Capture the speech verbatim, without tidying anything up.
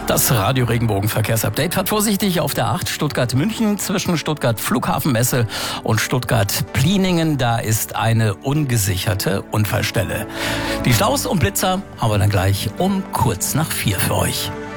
Das Radio Regenbogen Verkehrsupdate fährt vorsichtig auf der acht Stuttgart-München zwischen Stuttgart Flughafenmesse und Stuttgart-Pliningen. Da ist eine ungesicherte Unfallstelle. Die Staus und Blitzer haben wir dann gleich um kurz nach vier für euch.